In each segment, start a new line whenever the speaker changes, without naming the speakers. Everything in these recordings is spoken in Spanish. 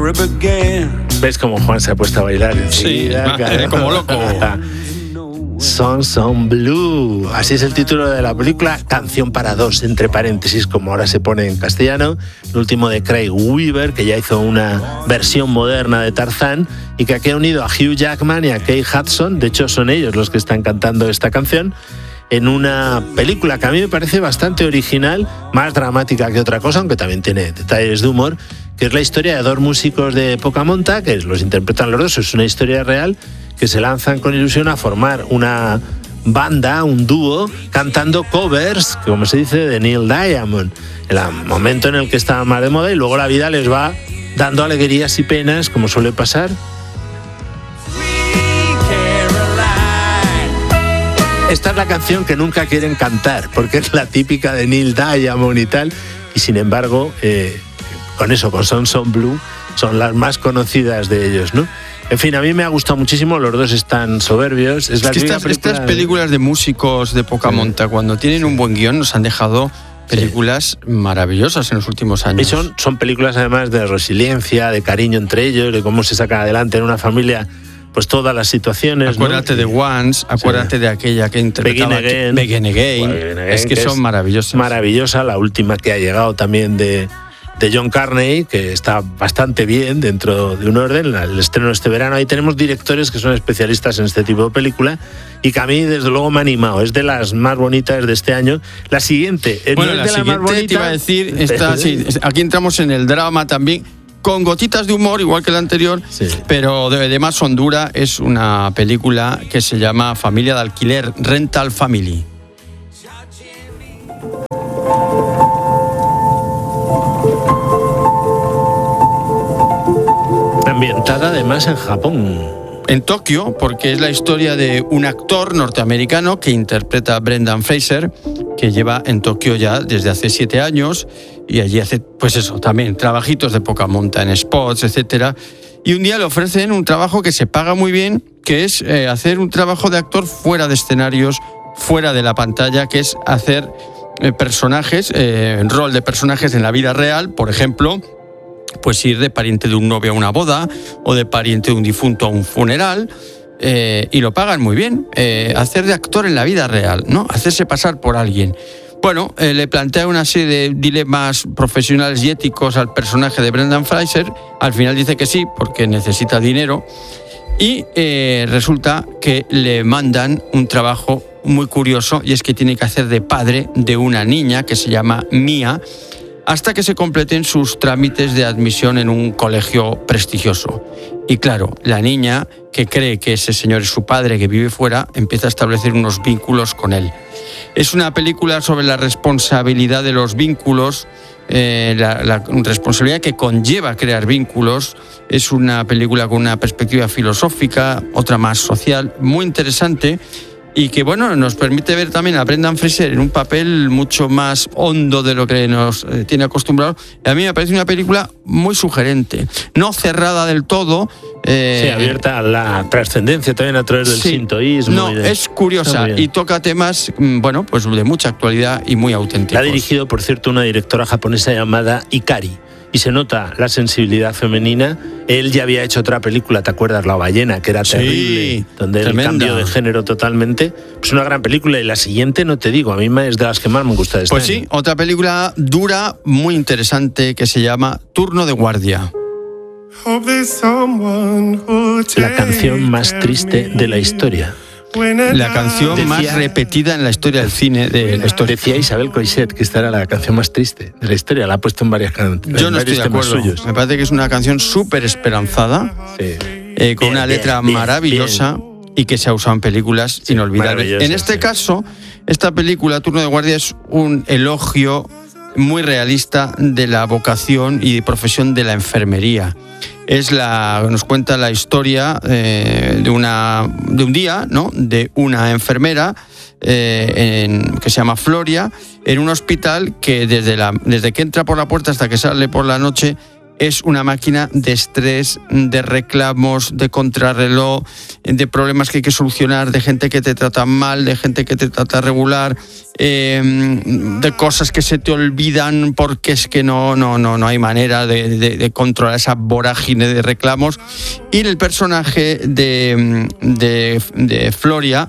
¿Ves cómo Juan se ha puesto a bailar enseguida?
Sí, como loco.
Sons on Blue, así es el título de la película, canción para dos, entre paréntesis, como ahora se pone en castellano, el último de Craig Weaver, que ya hizo una versión moderna de Tarzán y que aquí ha unido a Hugh Jackman y a Kate Hudson, de hecho son ellos los que están cantando esta canción, en una película que a mí me parece bastante original, más dramática que otra cosa, aunque también tiene detalles de humor, que es la historia de dos músicos de poca monta, que los interpretan los dos, es una historia real, que se lanzan con ilusión a formar una banda, un dúo, cantando covers, como se dice, de Neil Diamond, en el momento en el que estaba más de moda, y luego la vida les va dando alegrías y penas, como suele pasar. Esta es la canción que nunca quieren cantar, porque es la típica de Neil Diamond y tal, y sin embargo, con eso, con Sons on Blue, son las más conocidas de ellos, ¿no? En fin, a mí me ha gustado muchísimo, los dos están soberbios. Es que
estas películas de músicos de poca monta, cuando tienen un buen guión, nos han dejado películas maravillosas en los últimos años.
Y son películas además de resiliencia, de cariño entre ellos, de cómo se saca adelante en una familia pues todas las situaciones.
Acuérdate, ¿no?, de Once, acuérdate de aquella que interpretaba Begin Again. Es que son maravillosas.
Maravillosa, la última que ha llegado también de John Carney, que está bastante bien dentro de un orden, el estreno de este verano. Ahí tenemos directores que son especialistas en este tipo de película y que a mí desde luego me ha animado, es de las más bonitas de este año. La siguiente,
bueno, la siguiente más bonita, te iba a decir, aquí entramos en el drama también, con gotitas de humor, igual que la anterior, pero de más hondura. Es una película que se llama Familia de Alquiler, Rental Family.
Ambientada además en Japón.
En Tokio, porque es la historia de un actor norteamericano que interpreta a Brendan Fraser, que lleva en Tokio ya desde hace 7 años y allí hace, pues eso, también trabajitos de poca monta en spots, etcétera. Y un día le ofrecen un trabajo que se paga muy bien, que es hacer un trabajo de actor fuera de escenarios, fuera de la pantalla, que es hacer personajes, rol de personajes en la vida real, por ejemplo, pues ir de pariente de un novio a una boda o de pariente de un difunto a un funeral, y lo pagan muy bien. Hacer de actor en la vida real, ¿no? Hacerse pasar por alguien. Bueno, le plantea una serie de dilemas profesionales y éticos al personaje de Brendan Fraser. Al final dice que sí, porque necesita dinero. Y resulta que le mandan un trabajo muy curioso, y es que tiene que hacer de padre de una niña que se llama Mia, hasta que se completen sus trámites de admisión en un colegio prestigioso. Y claro, la niña, que cree que ese señor es su padre, que vive fuera, empieza a establecer unos vínculos con él. Es una película sobre la responsabilidad de los vínculos, la responsabilidad que conlleva crear vínculos. Es una película con una perspectiva filosófica, otra más social, muy interesante, y que, bueno, nos permite ver también a Brendan Fraser en un papel mucho más hondo de lo que nos tiene acostumbrado. A mí me parece una película muy sugerente, no cerrada del todo.
Abierta a la trascendencia también a través del sintoísmo.
No, es curiosa y toca temas, bueno, pues de mucha actualidad y muy auténticos.
La ha dirigido, por cierto, una directora japonesa llamada Ikari. Y se nota la sensibilidad femenina. Él ya había hecho otra película, ¿te acuerdas? La ballena, que era terrible, donde el cambio de género totalmente. Pues una gran película. Y la siguiente, no te digo, a mí es de las que más me gusta de este año.
Sí, otra película dura, muy interesante, que se llama Turno de Guardia.
La canción más triste de la historia.
La canción más repetida en la historia del cine de la historia.
Decía Isabel Coixet que esta era la canción más triste de la historia. La ha puesto en varias canciones.
Yo no estoy de acuerdo. Suyos. Me parece que es una canción súper esperanzada, con una letra maravillosa y que se ha usado en películas inolvidables. En este caso, esta película, Turno de Guardia, es un elogio muy realista de la vocación y profesión de la enfermería. Nos cuenta la historia de un día, ¿no?, de una enfermera que se llama Floria, en un hospital que desde que entra por la puerta hasta que sale por la noche es una máquina de estrés, de reclamos, de contrarreloj, de problemas que hay que solucionar, de gente que te trata mal, de gente que te trata regular. de cosas que se te olvidan porque es que no hay manera de controlar esa vorágine de reclamos. Y el personaje de Floria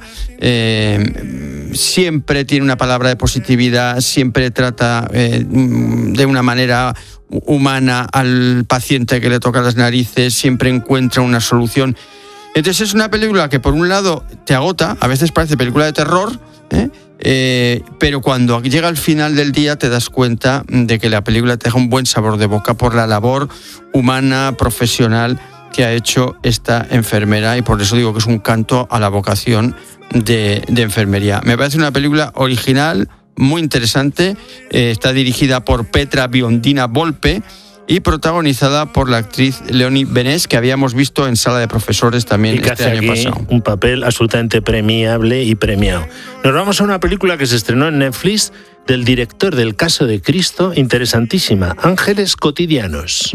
siempre tiene una palabra de positividad, siempre trata de una manera humana al paciente que le toca las narices, siempre encuentra una solución. Entonces es una película que por un lado te agota, a veces parece película de terror, pero cuando llega al final del día te das cuenta de que la película te deja un buen sabor de boca por la labor humana, profesional que ha hecho esta enfermera, y por eso digo que es un canto a la vocación de enfermería. Me parece una película original, muy interesante, está dirigida por Petra Biondina Volpe y protagonizada por la actriz Leonie Benés, que habíamos visto en Sala de Profesores también este año pasado.
Un papel absolutamente premiable y premiado. Nos vamos a una película que se estrenó en Netflix del director del Caso de Cristo, interesantísima, Ángeles Cotidianos.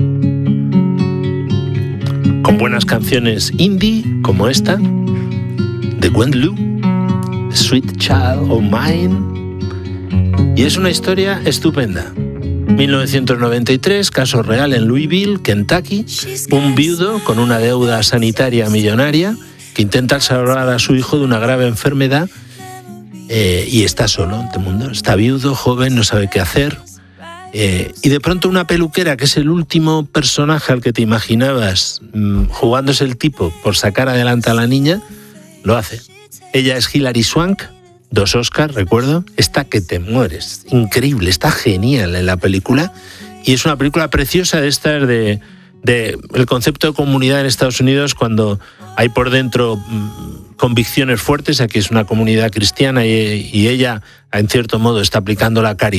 Con buenas canciones indie, como esta, de Gwen Lu, Sweet Child O' Mine. Y es una historia estupenda. 1993, caso real en Louisville, Kentucky. Un viudo con una deuda sanitaria millonaria que intenta salvar a su hijo de una grave enfermedad y está solo en este mundo. Está viudo, joven, no sabe qué hacer. Y de pronto una peluquera, que es el último personaje al que te imaginabas jugándose el tipo por sacar adelante a la niña, lo hace. Ella es Hilary Swank, 2 Oscars, recuerdo. Está que te mueres, increíble, está genial en la película. Y es una película preciosa de estas de el concepto de comunidad en Estados Unidos, cuando hay por dentro convicciones fuertes. Aquí es una comunidad cristiana y ella, en cierto modo, está aplicando la caridad